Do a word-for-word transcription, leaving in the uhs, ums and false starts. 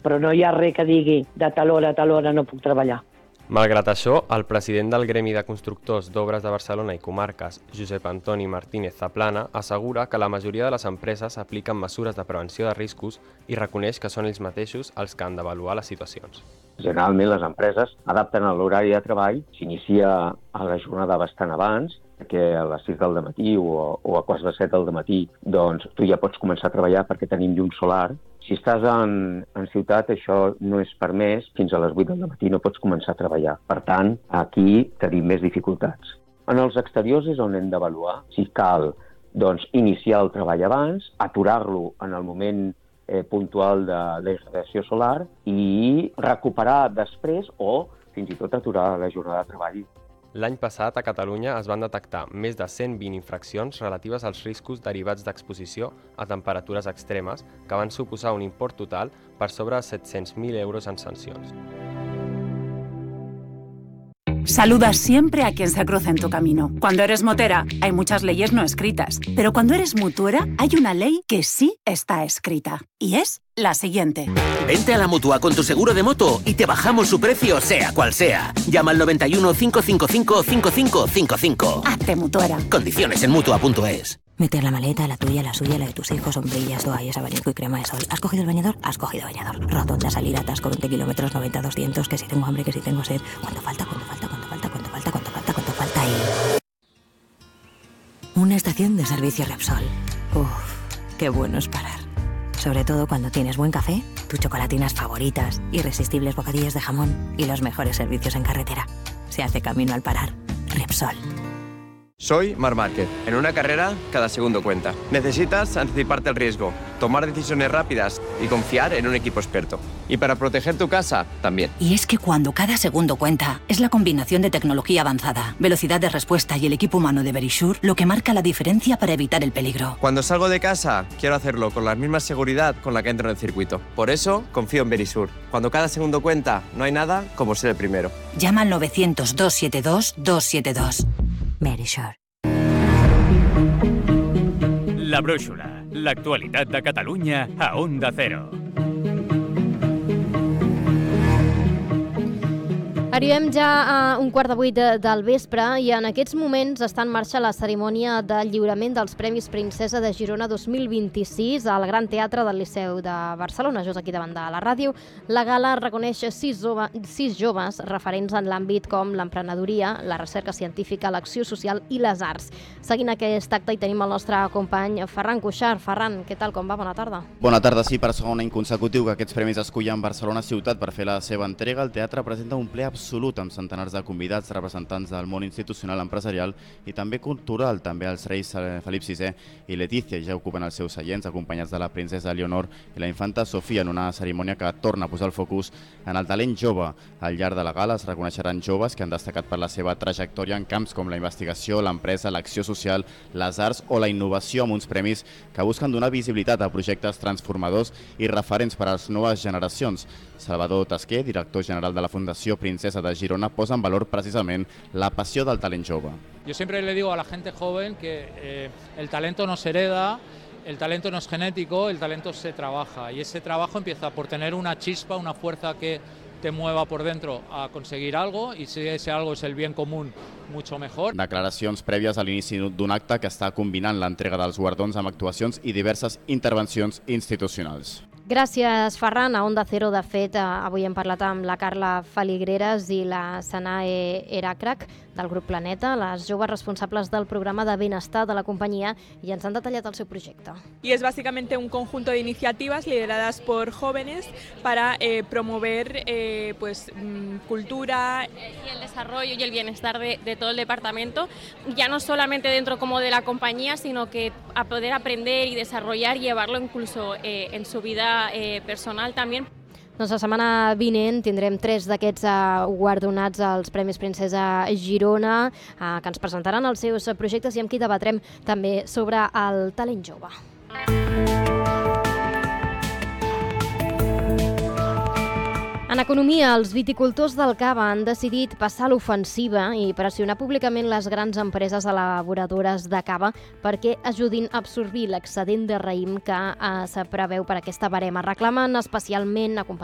però no hi ha res que digui de tal hora a tal hora no puc treballar. Malgrat això, el president del Gremi de Constructors d'Obres de Barcelona i Comarques, Josep Antoni Martínez Zaplana, assegura que la majoria de les empreses apliquen mesures de prevenció de riscos i reconeix que són ells mateixos els que han d'avaluar les situacions. Generalment les empreses adapten l'horari de treball, s'inicia a la jornada bastant abans, que a les sis del matí o, o a quarts de set del matí doncs, tu ja pots començar a treballar perquè tenim llum solar. Si estàs en, en ciutat, això no és permès, fins a les vuit del matí no pots començar a treballar. Per tant, aquí tenim més dificultats. En els exteriors és on hem d'avaluar si cal doncs, iniciar el treball abans, aturar-lo en el moment eh, puntual de la irradiació solar i recuperar després o fins i tot aturar la jornada de treball. L'any passat, a Catalunya, es van detectar més de cent vint infraccions relatives als riscos derivats d'exposició a temperatures extremes, que van suposar un import total per sobre de set-cents mil euros en sancions. Saluda siempre a quien se cruza en tu camino. Cuando eres motera, hay muchas leyes no escritas. Pero cuando eres mutuera, hay una ley que sí está escrita. Y es la siguiente. Vente a la Mutua con tu seguro de moto y te bajamos su precio, sea cual sea. Llama al noventa y uno, cinco cinco cinco, cinco cinco cinco cinco. Hazte mutuera. Condiciones en Mutua punto es. Meter la maleta, la tuya, la suya, la de tus hijos, sombrillas, toallas, abanico y crema de sol. ¿Has cogido el bañador? Has cogido bañador. Rotonda, salida, atasco, veinte kilómetros, noventa, doscientos, que si tengo hambre, que si tengo sed. ¿Cuánto falta? ¿Cuánto falta? ¿Cuánto falta? ¿Cuánto falta? ¿Cuánto falta? ¿Cuánto falta? Y... una estación de servicio Repsol. Uf, qué bueno es parar. Sobre todo cuando tienes buen café, tus chocolatinas favoritas, irresistibles bocadillos de jamón y los mejores servicios en carretera. Se hace camino al parar. Repsol. Soy Marc Márquez. En una carrera, cada segundo cuenta. Necesitas anticiparte al riesgo, tomar decisiones rápidas y confiar en un equipo experto. Y para proteger tu casa, también. Y es que cuando cada segundo cuenta, es la combinación de tecnología avanzada, velocidad de respuesta y el equipo humano de Verisure lo que marca la diferencia para evitar el peligro. Cuando salgo de casa, quiero hacerlo con la misma seguridad con la que entro en el circuito. Por eso, confío en Verisure. Cuando cada segundo cuenta, no hay nada como ser el primero. Llama al novecientos, doscientos setenta y dos, doscientos setenta y dos. Verisure. La Brúixola, l'actualitat de Catalunya a Onda Cero. Arribem ja a un quart de vuit de, del vespre i en aquests moments està en marxa la cerimònia de lliurament dels Premis Princesa de Girona dos mil vint-i-sis al Gran Teatre del Liceu de Barcelona, just aquí davant de la ràdio. La gala reconeix sis, jove, sis joves referents en l'àmbit com l'emprenedoria, la recerca científica, l'acció social i les arts. Seguint aquest acte hi tenim el nostre company Ferran Cuixart. Ferran, què tal, com va? Bona tarda. Bona tarda, sí, per segon any consecutiu que aquests premis es cullen Barcelona ciutat per fer la seva entrega. El teatre presenta un ple absolut absolut amb centenars de convidats, representants del món institucional, empresarial i també cultural. També els reis Felip sisè i Letícia ja ocupen els seus seients, acompanyats de la princesa Leonor i la infanta Sofia, en una cerimònia que torna a posar el focus en el talent jove. Al llarg de la gala es reconeixeran joves que han destacat per la seva trajectòria en camps com la investigació, l'empresa, l'acció social, les arts o la innovació, amb uns premis que busquen donar visibilitat a projectes transformadors i referents per a les noves generacions. Salvador Tasquer, director general de la Fundació Princesa de Girona, posa en valor precisament la passió del talent jove. Yo siempre le digo a la gente joven que eh, el talento no se hereda, el talento no es genético, el talento se trabaja y ese trabajo empieza por tener una chispa, una fuerza que te mueva por dentro a conseguir algo y si ese algo es el bien común, mucho mejor. Declaracions prèvies a l'inici d'un acte que està combinant l'entrega dels guardons amb actuacions i diverses intervencions institucionals. Gràcies, Ferran. A Onda Cero, de fet, avui hem parlat amb la Carla Feligreres i la Sanae Eracrac del grup Planeta, les joves responsables del programa de benestar de la companyia, y ens han detallat el seu projecte. Y es básicamente un conjunto de iniciativas lideradas por jóvenes para eh, promover eh, pues, cultura y el desarrollo y el bienestar de, de todo el departamento, ya no solamente dentro como de la compañía, sino que a poder aprender y desarrollar y llevarlo incluso eh, en su vida eh, personal también. Doncs la setmana vinent tindrem tres d'aquests uh, guardonats als Premis Princesa Girona uh, que ens presentaran els seus projectes i amb qui debatrem també sobre el talent jove. En economia, els viticultors del Cava han decidit passar a l'ofensiva i pressionar públicament les grans empreses elaboradores de cava perquè ajudin a absorbir l'excedent de raïm que eh, se preveu per aquesta barema. Reclamen especialment acompanyar